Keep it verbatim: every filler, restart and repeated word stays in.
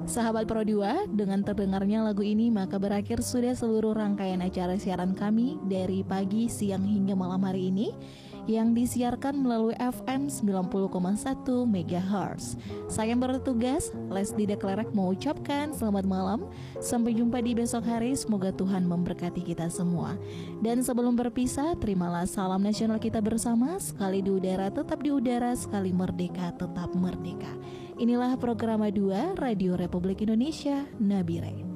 Sahabat Pro dua, dengan terdengarnya lagu ini maka berakhir sudah seluruh rangkaian acara siaran kami dari pagi, siang hingga malam hari ini yang disiarkan melalui F M sembilan puluh koma satu megahertz. Saya yang bertugas, Leslie Deklerek mengucapkan selamat malam. Sampai jumpa di besok hari, semoga Tuhan memberkati kita semua. Dan sebelum berpisah, terimalah salam nasional kita bersama. Sekali di udara, tetap di udara. Sekali merdeka, tetap merdeka. Inilah program dua Radio Republik Indonesia, Nabire.